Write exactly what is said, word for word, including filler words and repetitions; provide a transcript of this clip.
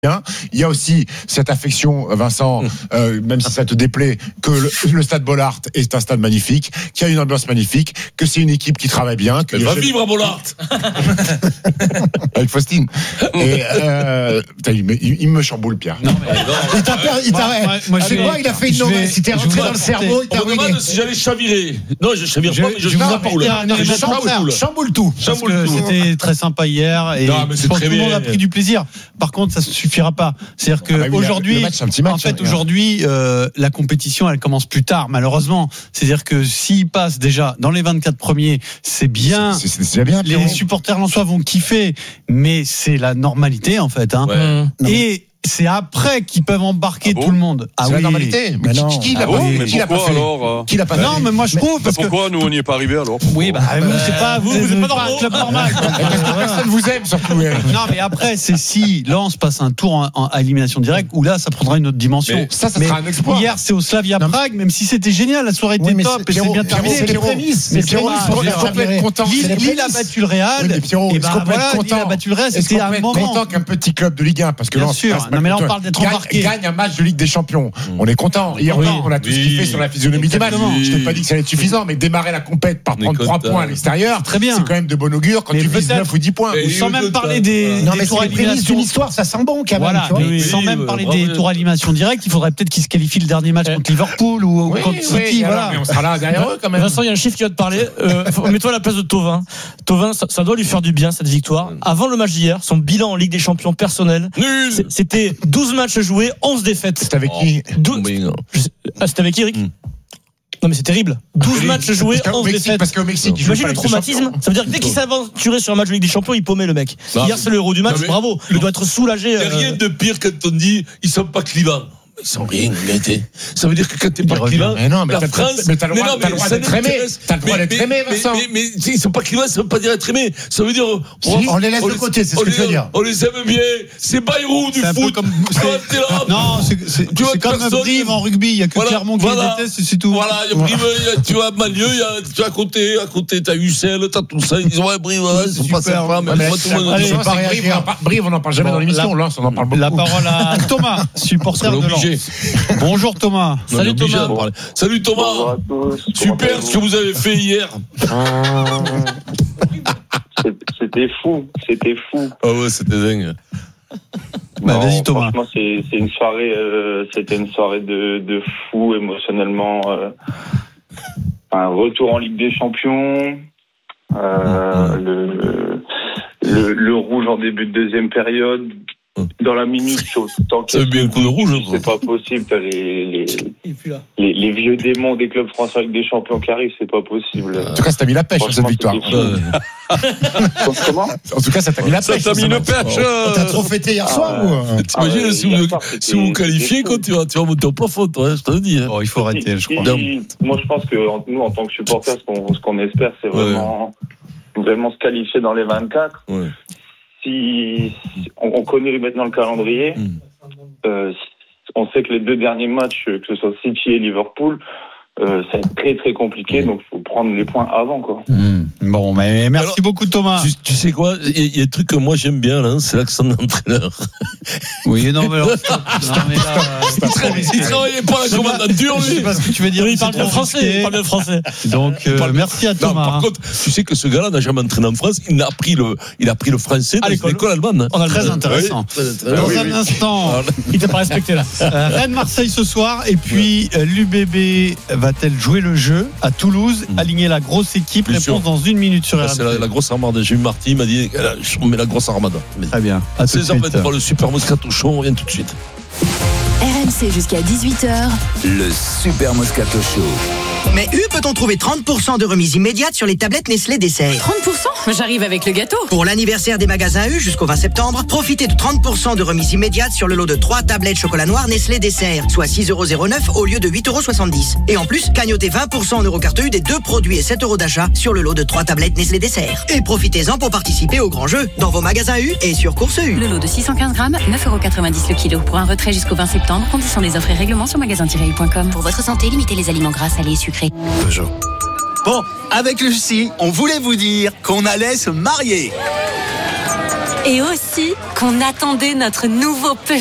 Bien. Il y a aussi cette affection, Vincent, euh, même si ça te déplaît, que le, le stade Bollaert est un stade magnifique, qu'il y a une ambiance magnifique, que c'est une équipe qui travaille bien. Que va vivre à Bollaert avec Faustine. Et euh, putain, il, me, il, il me chamboule, Pierre. Non, mais, non, il t'a perdu. Il t'a. Moi, moi, c'est quoi? Il a fait une nouvelle. Si t'es rentré dans le cerveau, il t'a ruiné. On me demande si j'allais chavirer. Non, je chavire pas, mais je chamboule. Chamboule, chamboule tout. Chamboule tout. C'était très sympa hier et je pense que tout le monde a pris du plaisir. Par contre, ça suffit pas. C'est-à-dire que ah bah oui, aujourd'hui, match, en fait, hein, aujourd'hui, euh, la compétition, elle commence plus tard, malheureusement. C'est-à-dire que s'ils passent déjà dans les vingt-quatre premiers, c'est bien. C'est, c'est, c'est bien. Les bien. supporters lensois vont kiffer, mais c'est la normalité en fait. Hein. Ouais. Et c'est après qu'ils peuvent embarquer ah bon tout le monde. Ah c'est oui. la normalité. Mais, mais non. Qui, qui l'a ah pas bon, fait? Qui l'a pas fait alors Qui l'a pas fait? Non, mais moi je trouve. Parce pourquoi que... nous on n'y est pas arrivé alors? Oui, bah vous, c'est pas vous, vous êtes pas dans un club normal. Parce que personne vous aime surtout. Non, mais après, c'est si Lens passe un tour en, en, à élimination directe, où là, ça prendra une autre dimension. Mais ça, ça mais sera un exploit. Hier, c'est au Slavia Prague, même si c'était génial, la soirée était oui, top et c'est bien terminé. C'est les prémices. Mais Pierrot, être content. Lille a battu le Real. Et ben voilà, Lille a battu le Real. C'était un moment. Content qu'un petit club de Ligue un, parce que Lens. Bien sûr. Non, mais là, on parle d'être gagne un match de Ligue des Champions. Mmh. On est content. Hier, oui, on a tous oui. kiffé sur la physionomie des matchs. Je t'ai pas dit que ça allait être suffisant, mais démarrer la compète par prendre trois points à l'extérieur, très bien. C'est quand même de bon augure quand mais tu vises neuf ou dix points. Et sans même parler des, non, des mais tours à élimination. D'une histoire, ça sent bon quand même. Voilà, oui, sans oui, même parler oui, des oui. tours à élimination directe, il faudrait peut-être qu'ils se qualifient le dernier match contre Liverpool ou oui, contre oui, City. Voilà. Mais on sera là derrière eux quand même. Vincent, il y a un chiffre qui va te parler. Mets-toi à la place de Thauvin. Thauvin, ça doit lui faire du bien cette victoire. Avant le match d'hier, son bilan en Ligue des Champions personnel, c'était douze matchs joués, onze défaites. C'était avec qui? Ah, c'était avec Eric. Non mais c'est terrible. douze matchs joués, onze défaites. Parce qu'au Mexique, il imagine le traumatisme. Ça veut dire que dès qu'il s'aventurait sur un match de Ligue des Champions, il paumait le mec. Non, hier c'est le héros du match, bravo. Il doit être soulagé. Il n'y a rien de pire quand on dit ils sont pas clivants. Ils sont rien, gâtés. Ça veut dire que quand t'es pas clivant, mais non, mais la France, mais t'as le droit, t'as le droit d'être aimé. T'as le droit d'être aimé, Vincent. Mais, mais, mais, ils sont pas clivants, ça veut pas dire être aimé. Ça veut dire, si, on, on les laisse de côté, c'est ce que tu veux dire. On les aime bien. C'est Bayrou du foot. Comme, non, c'est, c'est, c'est, c'est comme Brive en rugby. Il y a que voilà, Clermont qui voilà, les déteste, c'est tout. Voilà, il y a Brive, tu vois, Malieu, tu as à côté, à côté, t'as Ussel, t'as tout ça. Ils disent, ouais, Brive, c'est pas sympa, mais moi, tout le monde. Brive, on n'en parle jamais dans l'émission. Lens, on en parle beaucoup. La parole à Thomas, supporter de Lens. Bonjour Thomas. Non, Salut Thomas. Salut Thomas. Super ce que vous avez fait hier. C'était fou, c'était fou. Ah ouais, c'était dingue. Bah, non, vas-y Thomas. Franchement, c'est, c'est une soirée, euh, c'était une soirée de, de fou émotionnellement. Euh, un retour en Ligue des Champions. Euh, mmh. le, le, le rouge en début de deuxième période. Dans la minute, tant que c'est bien le coup de rouge, c'est pas possible. T'as les, les, les, les vieux démons des clubs français avec des champions qui arrivent, c'est pas possible. En tout cas, ça t'a mis la pêche, cette victoire. Comment? En tout cas, ça t'a mis la pêche. Ça t'a mis une pêche. T'as trop fêté hier soir, ah, ou? T'imagines, ah, si vous, si vous qualifiez, quand tu vas, tu vas monter au plafond, toi, je te le dis. Hein. Oh, il faut arrêter, je crois. Moi, je pense que nous, en tant que supporters, ce qu'on, ce qu'on espère, c'est vraiment, ouais. vraiment se qualifier dans les vingt-quatre. Ouais. Si on, on connaît maintenant le calendrier, mmh. euh, on sait que les deux derniers matchs, que ce soit City et Liverpool, euh, ça va être très très compliqué, mmh. donc il faut prendre les points avant, quoi. Mmh. Bon, mais merci Alors, beaucoup Thomas. Tu, tu sais quoi, il y, y a un truc que moi j'aime bien là, c'est l'accent d'entraîneur. Oui, non mais alors, non, mais là, il travaillait pas à la commandature, lui. Je sais pas ce que tu veux dire. Il parle bien français. Il parle bien français. Donc euh, merci à Thomas. Non, par contre, tu sais que ce gars-là n'a jamais entraîné en France. Il a appris le, il a appris le français dans l'école, l'école allemande. On a très intéressant. Oui, très dans oui, un oui. instant, il t'a pas respecté là. Rennes-Marseille ce soir, et puis ouais. l'U B B va-t-elle jouer le jeu à Toulouse, mmh. aligner la grosse équipe? Bien Réponse sûr. Dans une minute sur R M C. C'est la, la grosse armade. J'ai eu Marty, il m'a dit, on met la grosse armade. Très bien. seize heures vingt-trois, le Super Moscato Show, on revient tout de suite. R M C jusqu'à dix-huit heures. Le Super Moscato Show. Mais U, peut-on trouver trente pour cent de remise immédiate sur les tablettes Nestlé Dessert? trente pour cent? J'arrive avec le gâteau. Pour l'anniversaire des magasins U jusqu'au vingt septembre, profitez de trente pour cent de remise immédiate sur le lot de trois tablettes chocolat noir Nestlé Dessert, soit six euros zéro neuf au lieu de huit euros soixante-dix. Et en plus, cagnotez vingt pour cent en Eurocarte U des deux produits et sept euros d'achat sur le lot de trois tablettes Nestlé Dessert. Et profitez-en pour participer au grand jeu dans vos magasins U et sur Course U. Le lot de six cent quinze grammes, neuf euros quatre-vingt-dix le kilo. Pour un retrait jusqu'au vingt septembre, conditions des offres et règlements sur magasin tiret u point com. Pour votre santé, limitez les aliments gras, salés et sucrés. Bonjour. Bon, avec Lucie, on voulait vous dire qu'on allait se marier. Et aussi qu'on attendait notre nouveau Peugeot